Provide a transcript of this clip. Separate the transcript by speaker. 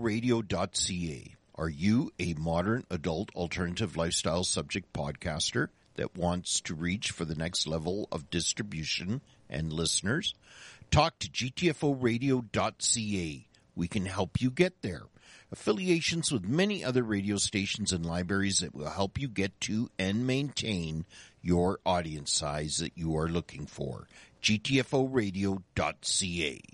Speaker 1: GTFOradio.ca. Are you a modern adult alternative lifestyle subject podcaster that wants to reach for the next level of distribution and listeners? Talk to GTFOradio.ca. We can help you get there. Affiliations with many other radio stations and libraries that will help you get to and maintain your audience size that you are looking for. GTFOradio.ca.